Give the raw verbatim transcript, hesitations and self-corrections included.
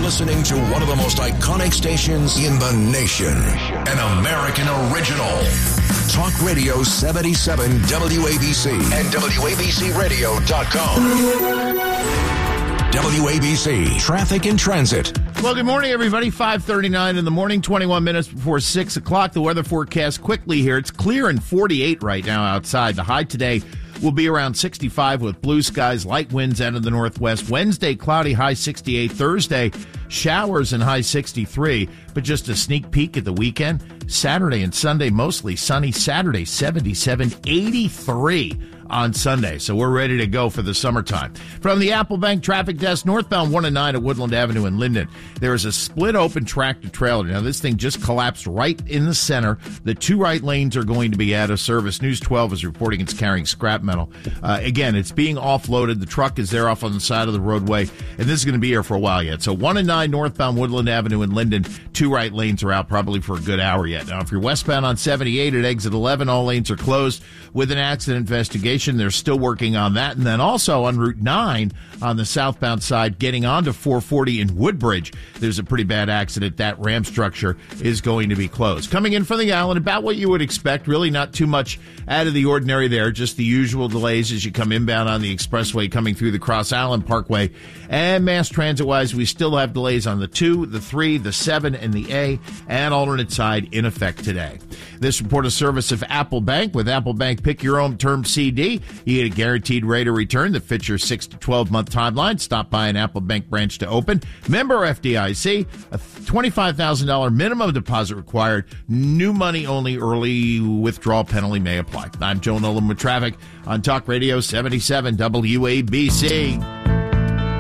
listening to one of the most iconic stations in the nation. An American original. Talk Radio seventy-seven W A B C and W A B C radio dot com. W A B C Traffic and Transit. Well, good morning, everybody. five thirty-nine in the morning, twenty-one minutes before six o'clock. The weather forecast quickly here. It's clear and forty-eight right now outside. The high today will be around sixty-five with blue skies, light winds out of the northwest. Wednesday, cloudy, high sixty-eight. Thursday, showers and high sixty-three. But just a sneak peek at the weekend. Saturday and Sunday, mostly sunny. Saturday, seventy-seven, eighty-three on Sunday. So we're ready to go for the summertime. From the Apple Bank Traffic Desk, northbound one and nine at Woodland Avenue in Linden, there is a split open tractor trailer. Now, this thing just collapsed right in the center. The two right lanes are going to be out of service. News twelve is reporting it's carrying scrap metal. Uh, again, it's being offloaded. The truck is there off on the side of the roadway, and this is going to be here for a while yet. So one and nine northbound Woodland Avenue in Linden, two right lanes are out probably for a good hour yet. Now, if you're westbound on seventy-eight at exit eleven, all lanes are closed with an accident investigation. They're still working on that. And then also on Route nine on the southbound side, getting onto four forty in Woodbridge, there's a pretty bad accident. That ram structure is going to be closed. Coming in from the island, about what you would expect. Really not too much out of the ordinary there. Just the usual delays as you come inbound on the expressway coming through the Cross Island Parkway. And mass transit-wise, we still have delays on the two, the three, the seven, and the A, and alternate side in effect today. This report is service of Apple Bank. With Apple Bank, pick your own term C D. You get a guaranteed rate of return that fits your six to twelve month timeline. Stop by an Apple Bank branch to open. Member F D I C, a twenty-five thousand dollars minimum deposit required. New money only. Early withdrawal penalty may apply. I'm Joe Nolan with traffic on Talk Radio seventy-seven W A B C.